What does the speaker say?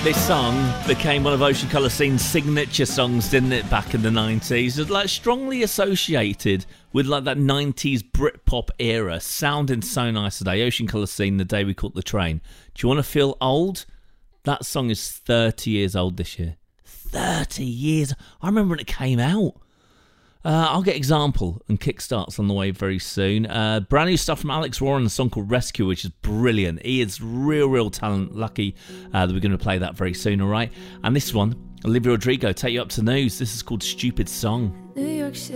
This song became one of Ocean Colour Scene's signature songs, didn't it, back in the 90s? It's like strongly associated with like that 90s Britpop era, sounding so nice today. Ocean Colour Scene, The Day We Caught the Train. Do you want to feel old? That song is 30 years old this year. 30 years. I remember when it came out. I'll get Example and Kickstart's on the way very soon. Brand new stuff from Alex Warren, a song called Rescue, which is brilliant. He is real talent. Lucky that we're going to play that very soon, all right? And this one, Olivia Rodrigo, Take You Up to News. This is called Stupid Song. New York City.